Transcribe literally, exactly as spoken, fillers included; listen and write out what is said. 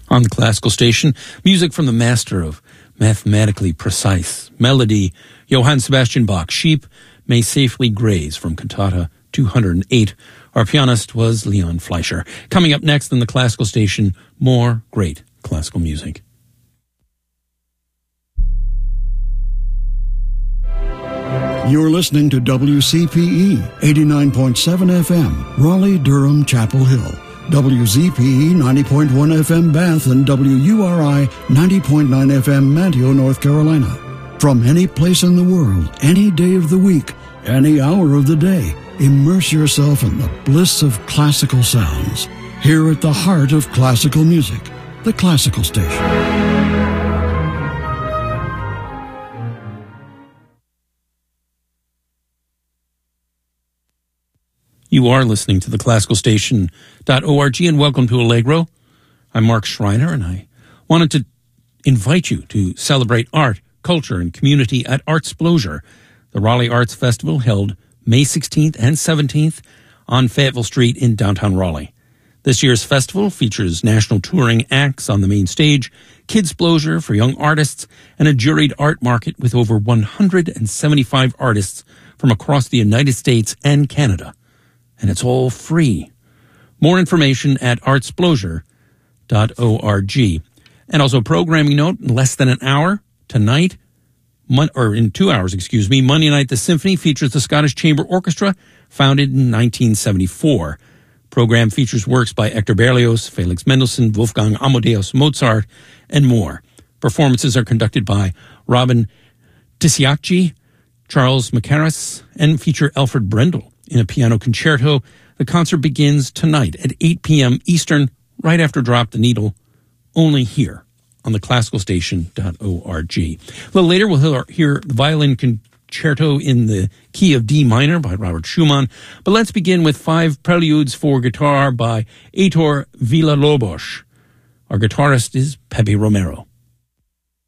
On the classical station, music from the master of mathematically precise melody, Johann Sebastian Bach. Sheep may safely graze from Cantata two hundred eight. Our pianist was Leon Fleischer. Coming up next on the classical station, more great classical music. You're listening to W C P E eighty-nine point seven F M, Raleigh, Durham, Chapel Hill. W Z P E ninety point one F M Bath and W U R I ninety point nine F M Manteo, North Carolina. From any place in the world, any day of the week, any hour of the day, immerse yourself in the bliss of classical sounds. Here at the heart of classical music, the Classical Station. You are listening to the classical station dot org, and welcome to Allegro. I'm Mark Schreiner, and I wanted to invite you to celebrate art, culture, and community at Artsplosion, the Raleigh Arts Festival held May sixteenth and seventeenth on Fayetteville Street in downtown Raleigh. This year's festival features national touring acts on the main stage, Kidsplosion for young artists, and a juried art market with over one hundred seventy-five artists from across the United States and Canada. And it's all free. More information at artsplosion dot org. And also programming note, in less than an hour tonight, mon- or in two hours, excuse me, Monday night, the Symphony features the Scottish Chamber Orchestra, founded in nineteen seventy-four. Program features works by Hector Berlioz, Felix Mendelssohn, Wolfgang Amadeus Mozart, and more. Performances are conducted by Robin Tisiakji, Charles Macaris, and feature Alfred Brendel in a piano concerto. The concert begins tonight at eight p.m. Eastern, right after Drop the Needle, only here on the classical station dot org. A little later, we'll hear the violin concerto in the key of D minor by Robert Schumann. But let's begin with five preludes for guitar by Heitor Villa-Lobos. Our guitarist is Pepe Romero.